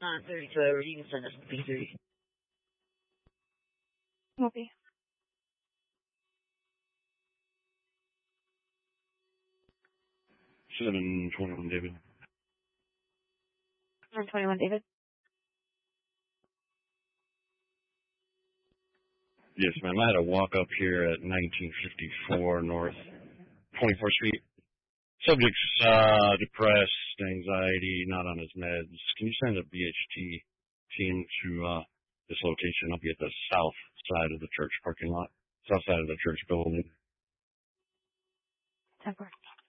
9:32, or you can send us the P3. Copy. 721 David. 921 David. Yes, ma'am. I had a walk up here at 1954 North 24th Street. Subject's depressed, anxiety, not on his meds. Can you send a BHT team to this location? I'll be at the south side of the church parking lot, south side of the church building. 10-4.